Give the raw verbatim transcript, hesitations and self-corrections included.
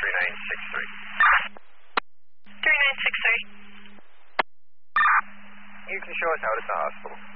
three nine six three. three nine six three. You can show us out at the hospital.